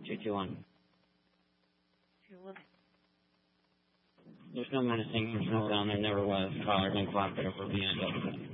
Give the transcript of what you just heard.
221. 2-1. There's no menacing, there's no gun, there never was. Caller, uncooperative, we're being adjusted.